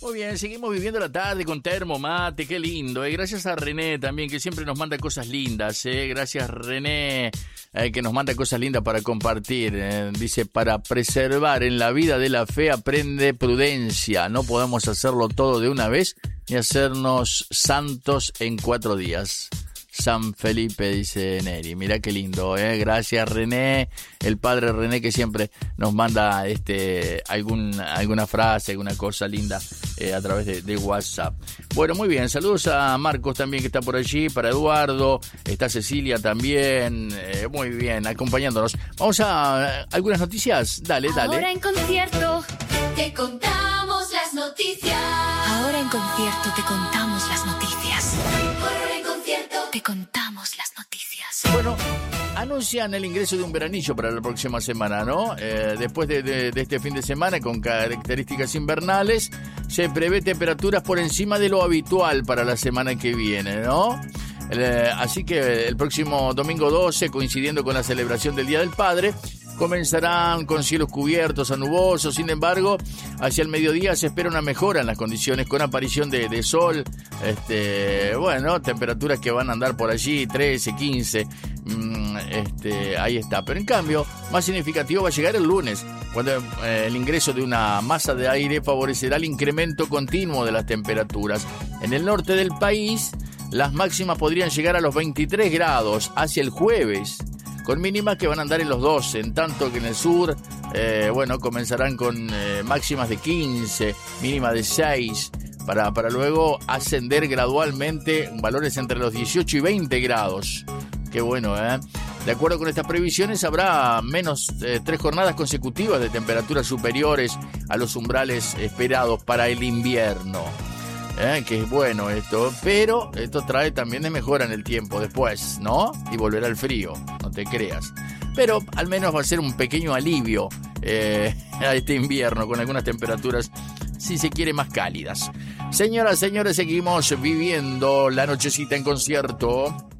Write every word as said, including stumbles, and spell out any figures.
Muy bien, seguimos viviendo la tarde con termo, mate, qué lindo. Eh. Gracias a René también, que siempre nos manda cosas lindas. Eh. Gracias, René, eh, que nos manda cosas lindas para compartir. Eh. Dice, para preservar en la vida de la fe aprende prudencia. No podemos hacerlo todo de una vez ni hacernos santos en cuatro días. San Felipe, dice Neri. Mirá qué lindo, ¿eh? Gracias, René, el padre René, que siempre nos manda este algún alguna frase, alguna cosa linda eh, a través de, de WhatsApp. Bueno, muy bien, saludos a Marcos también, que está por allí, para Eduardo, está Cecilia también, eh, muy bien, acompañándonos. Vamos a eh, algunas noticias, dale, dale. Ahora en concierto te contamos las noticias. Ahora en concierto te contamos las noticias. Ahora en concierto te contamos las noticias. Bueno, anuncian el ingreso de un veranillo para la próxima semana, ¿no? Eh, después de, de, de este fin de semana, con características invernales, se prevé temperaturas por encima de lo habitual para la semana que viene, ¿no? Eh, así que el próximo domingo doce, coincidiendo con la celebración del Día del Padre, comenzarán con cielos cubiertos a nubosos. Sin embargo, hacia el mediodía se espera una mejora en las condiciones, con aparición de, de sol. Este, bueno, temperaturas que van a andar por allí, trece, quince. Mm, este, ahí está. Pero en cambio, más significativo va a llegar el lunes, cuando eh, el ingreso de una masa de aire favorecerá el incremento continuo de las temperaturas. En el norte del país, las máximas podrían llegar a los veintitrés grados hacia el jueves, con mínimas que van a andar en los doce, en tanto que en el sur, eh, bueno, comenzarán con eh, máximas de quince, mínima de seis, para, para luego ascender gradualmente valores entre los dieciocho y veinte grados. Qué bueno, ¿eh? De acuerdo con estas previsiones, habrá menos eh, tres jornadas consecutivas de temperaturas superiores a los umbrales esperados para el invierno. Eh, que es bueno esto, pero esto trae también de mejora en el tiempo después, ¿no? Y volverá el frío, no te creas. Pero al menos va a ser un pequeño alivio eh, a este invierno, con algunas temperaturas, si se quiere, más cálidas. Señoras, señores, seguimos viviendo la nochecita en concierto.